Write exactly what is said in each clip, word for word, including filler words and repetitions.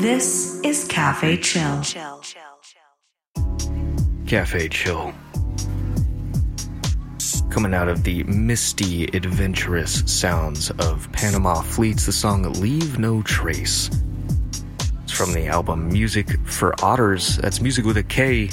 This is Cafe Chill. Cafe Chill. Coming out of the misty, adventurous sounds of Panama Fleets, the song Leave No Trace. It's from the album Music for Otters. That's music with a K.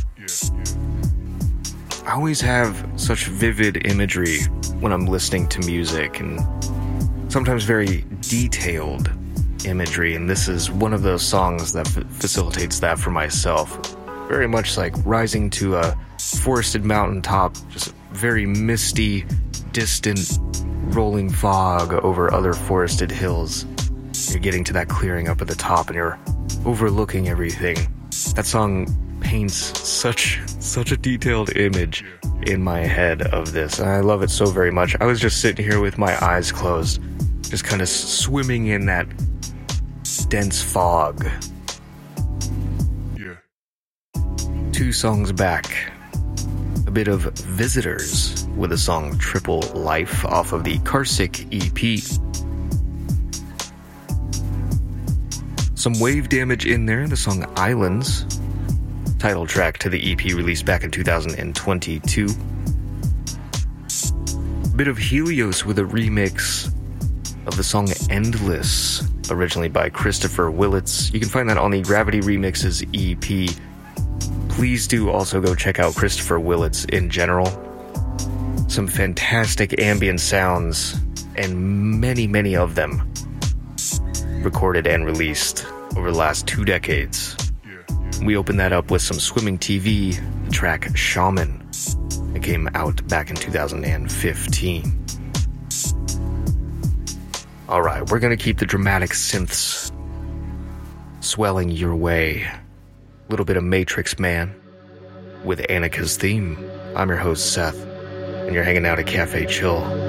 I always have such vivid imagery when I'm listening to music, and sometimes very detailed imagery, and this is one of those songs that f- facilitates that for myself. Very much like rising to a forested mountaintop, just very misty, distant, rolling fog over other forested hills. You're getting to that clearing up at the top and you're overlooking everything. That song paints such such a detailed image in my head of this, and I love it so very much. I was just sitting here with my eyes closed, just kind of swimming in that dense fog. Yeah. Two songs back, a bit of Visitors with the song Triple Life off of the Carsick E P. Some Wave Damage in there, the song Islands, title track to the E P released back in two thousand twenty-two. Bit of Helios with a remix of the song Endless, originally by Christopher Willits. You can find that on the Gravity Remixes E P. Please do also go check out Christopher Willits in general. Some fantastic ambient sounds, and many, many of them recorded and released over the last two decades. We opened that up with some Swimming T V, the track Shaman. It came out back in two thousand fifteen. Alright, we're gonna keep the dramatic synths swelling your way. A little bit of Matrix Man with Annika's theme. I'm your host, Seth, and you're hanging out at Cafe Chill.